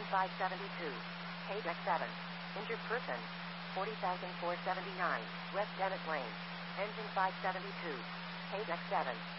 572. Page X7. Injured person. 40,479. West Dennis Lane. Engine 572. Page X7.